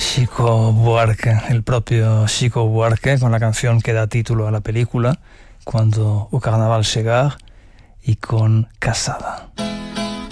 Chico Buarque, el propio Chico Buarque, con la canción que da título a la película, Cuando o Carnaval Chegar, y con Casada.